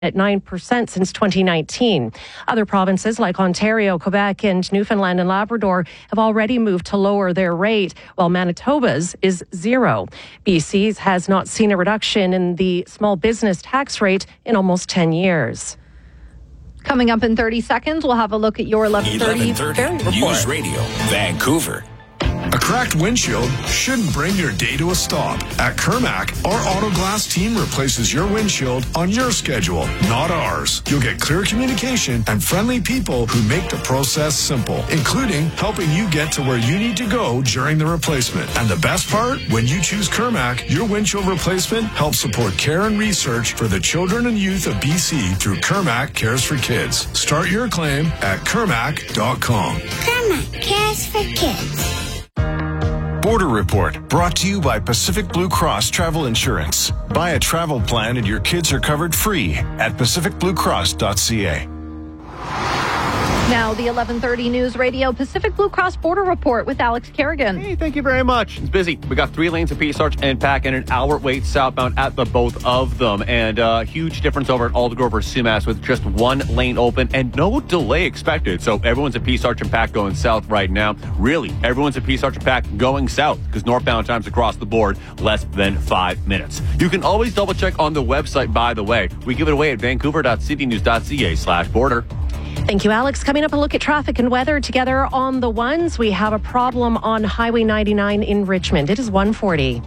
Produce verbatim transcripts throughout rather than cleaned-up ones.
at nine percent since twenty nineteen. Other provinces like Ontario, Quebec, and Newfoundland and Labrador have already moved to lower their rate, while Manitoba's is zero. B C's has not seen a reduction in the small business tax rate in almost ten years. Coming up in thirty seconds, we'll have a look at your eleven thirty Ferry Report. News Radio, Vancouver. A cracked windshield shouldn't bring your day to a stop. At Kermac, our Autoglass team replaces your windshield on your schedule, not ours. You'll get clear communication and friendly people who make the process simple, including helping you get to where you need to go during the replacement. And the best part, when you choose Kermac, your windshield replacement helps support care and research for the children and youth of B C through Kermac Cares for Kids. Start your claim at kermac dot com. Kermac Cares for Kids. Border Report, brought to you by Pacific Blue Cross Travel Insurance. Buy a travel plan and your kids are covered free at pacific blue cross dot c a. Now, the eleven thirty News Radio Pacific Blue Cross Border Report with Alex Kerrigan. Hey, thank you very much. It's busy. We got three lanes of Peace Arch and Pack and an hour wait southbound at the both of them. And a uh, huge difference over at Aldergrove Sumas with just one lane open and no delay expected. So everyone's at Peace Arch and Pack going south right now. Really, everyone's at Peace Arch and Pack going south because northbound times across the board less than five minutes. You can always double check on the website, by the way. We give it away at vancouver dot city news dot c a slash border. Thank you, Alex. Coming up, a look at traffic and weather together on the ones. We have a problem on Highway ninety-nine in Richmond. It is one forty.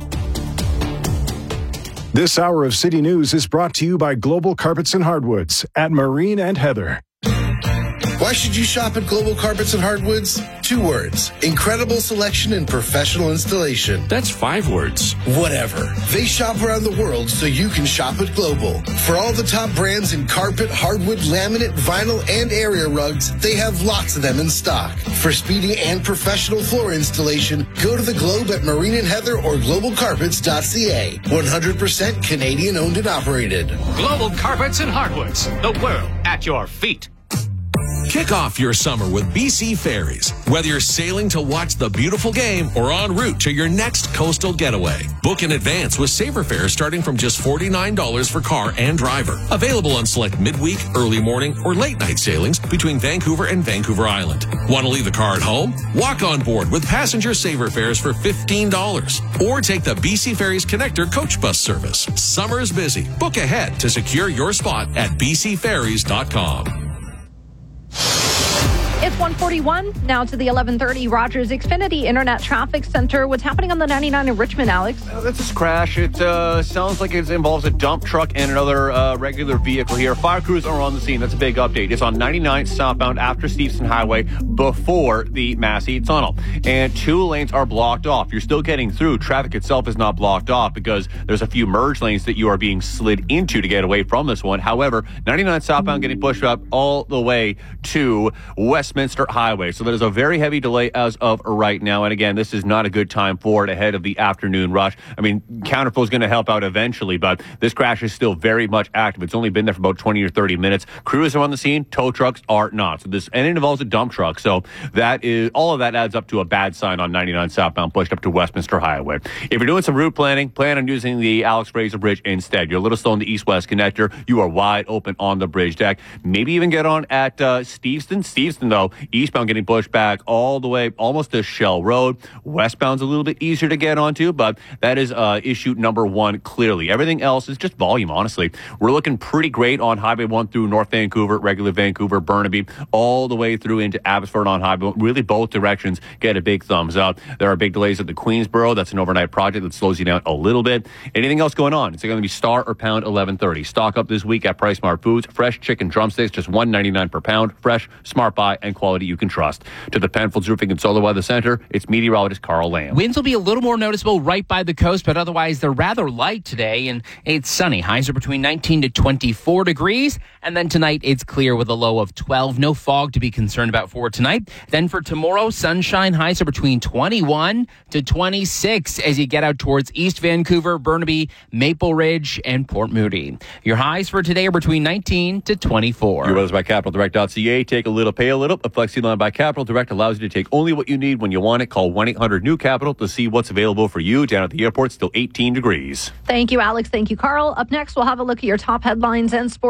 This hour of City News is brought to you by Global Carpets and Hardwoods at Marine and Heather. Why should you shop at Global Carpets and Hardwoods? Two words. Incredible selection and professional installation. That's five words. Whatever. They shop around the world so you can shop at Global. For all the top brands in carpet, hardwood, laminate, vinyl, and area rugs, they have lots of them in stock. For speedy and professional floor installation, go to the Globe at Marine and Heather or global carpets dot c a. one hundred percent Canadian owned and operated. Global Carpets and Hardwoods. The world at your feet. Kick off your summer with B C Ferries. Whether you're sailing to watch the beautiful game or en route to your next coastal getaway, book in advance with Saver fares starting from just forty-nine dollars for car and driver. Available on select midweek, early morning, or late night sailings between Vancouver and Vancouver Island. Want to leave the car at home? Walk on board with passenger Saver fares for fifteen dollars. Or take the B C Ferries Connector coach bus service. Summer's busy. Book ahead to secure your spot at b c ferries dot com. It's one forty-one. Now to the eleven thirty Rogers Xfinity Internet Traffic Center. What's happening on the ninety-nine in Richmond, Alex? Uh, that's a crash. It uh, sounds like it involves a dump truck and another uh, regular vehicle here. Fire crews are on the scene. That's a big update. It's on ninety-nine southbound after Steveston Highway before the Massey Tunnel. And two lanes are blocked off. You're still getting through. Traffic itself is not blocked off because there's a few merge lanes that you are being slid into to get away from this one. However, ninety-nine southbound getting pushed up all the way to Westminster Highway. So there's a very heavy delay as of right now. And again, this is not a good time for it ahead of the afternoon rush. I mean, counterflow is going to help out eventually, but this crash is still very much active. It's only been there for about twenty or thirty minutes. Crews are on the scene. Tow trucks are not. So this, and it involves a dump truck. So that is, all of that adds up to a bad sign on ninety-nine southbound pushed up to Westminster Highway. If you're doing some route planning, plan on using the Alex Fraser Bridge instead. You're a little slow on the east-west connector. You are wide open on the bridge deck. Maybe even get on at uh, Steveston. Steveston, though, eastbound getting pushed back all the way almost to Shell Road. Westbound's a little bit easier to get onto, but that is uh, issue number one clearly. Everything else is just volume, honestly. We're looking pretty great on Highway one through North Vancouver, regular Vancouver, Burnaby, all the way through into Abbotsford on Highway. Really, both directions get a big thumbs up. There are big delays at the Queensboro. That's an overnight project that slows you down a little bit. Anything else going on? It's going to be Star or Pound eleven thirty. Stock up this week at Price Smart Foods. Fresh chicken drumsticks, just one ninety-nine per pound. Fresh, smart buy, and quality you can trust. To the Penfolds Roofing and Solar Weather Center, it's meteorologist Carl Lamb. Winds will be a little more noticeable right by the coast, but otherwise they're rather light today, and it's sunny. Highs are between nineteen to twenty-four degrees, and then tonight it's clear with a low of twelve. No fog to be concerned about for tonight. Then for tomorrow, sunshine. Highs are between twenty-one to twenty-six as you get out towards East Vancouver, Burnaby, Maple Ridge, and Port Moody. Your highs for today are between nineteen to twenty-four. Your weather's by capital direct dot c a. Take a little, pay a little. A FlexiLine by Capital Direct allows you to take only what you need when you want it. Call one eight hundred new capital to see what's available for you. Down at the airport, still eighteen degrees. Thank you, Alex. Thank you, Carl. Up next, we'll have a look at your top headlines and sports.